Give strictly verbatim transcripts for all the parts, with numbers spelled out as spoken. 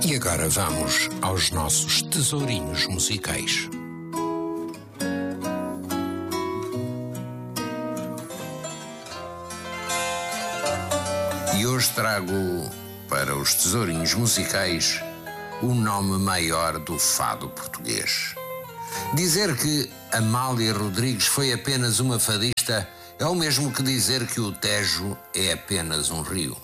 E agora vamos aos nossos tesourinhos musicais. E hoje trago para os tesourinhos musicais o nome maior do fado português. Dizer que Amália Rodrigues foi apenas uma fadista é o mesmo que dizer que o Tejo é apenas um rio.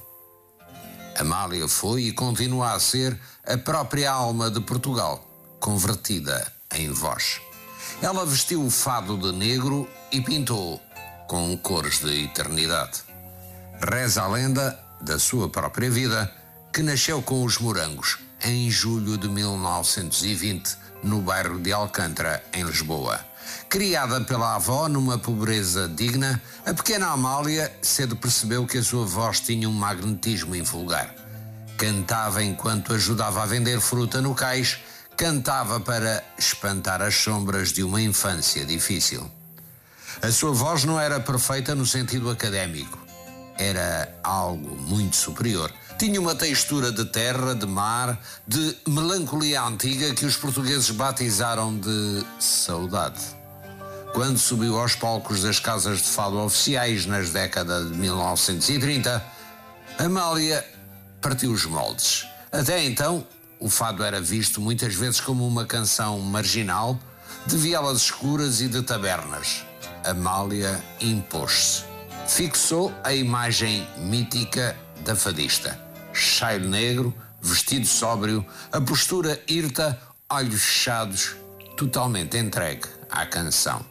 Amália foi e continua a ser a própria alma de Portugal, convertida em voz. Ela vestiu o fado de negro e pintou com cores de eternidade. Reza a lenda da sua própria vida, que nasceu com os Morangos em julho de mil novecentos e vinte, no bairro de Alcântara, em Lisboa. Criada pela avó numa pobreza digna, a pequena Amália cedo percebeu que a sua voz tinha um magnetismo invulgar. Cantava enquanto ajudava a vender fruta no cais, cantava para espantar as sombras de uma infância difícil. A sua voz não era perfeita no sentido académico. Era algo muito superior. Tinha uma textura de terra, de mar, de melancolia antiga que os portugueses batizaram de saudade. Quando subiu aos palcos das casas de fado oficiais nas décadas de mil novecentos e trinta, Amália partiu os moldes. Até então, o fado era visto muitas vezes como uma canção marginal, de vielas escuras e de tabernas. Amália impôs-se. Fixou a imagem mítica da fadista. Chairo negro, vestido sóbrio, a postura hirta, olhos fechados, totalmente entregue à canção.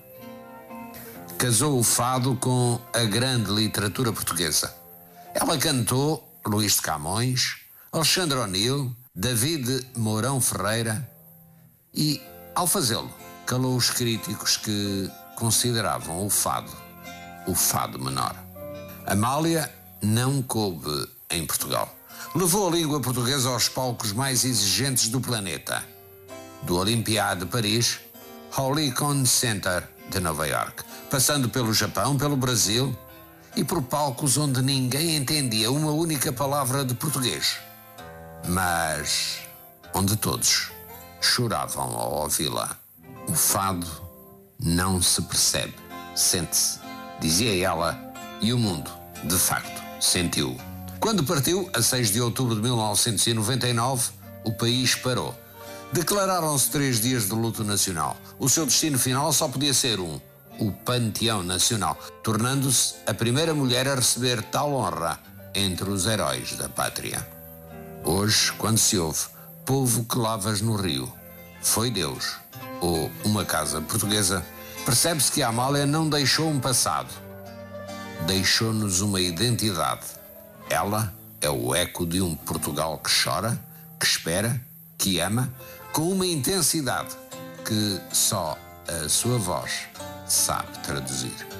Casou o fado com a grande literatura portuguesa. Ela cantou Luís de Camões, Alexandre O'Neill, David Mourão Ferreira e, ao fazê-lo, calou os críticos que consideravam o fado o fado menor. Amália não coube em Portugal. Levou a língua portuguesa aos palcos mais exigentes do planeta, do Olympiade de Paris ao Lincoln Center de Nova York, passando pelo Japão, pelo Brasil e por palcos onde ninguém entendia uma única palavra de português, mas onde todos choravam ao ouvi-la. O fado não se percebe, sente-se, dizia ela, e o mundo, de facto, sentiu. Quando partiu, a seis de outubro de mil novecentos e noventa e nove, o país parou. Declararam-se três dias de luto nacional. O seu destino final só podia ser um: o Panteão Nacional, tornando-se a primeira mulher a receber tal honra entre os heróis da pátria. Hoje, quando se ouve "povo que lavas no rio, foi Deus" ou "uma casa portuguesa", percebe-se que a Amália não deixou um passado, deixou-nos uma identidade. Ela é o eco de um Portugal que chora, que espera, que ama, com uma intensidade que só a sua voz sabe traduzir.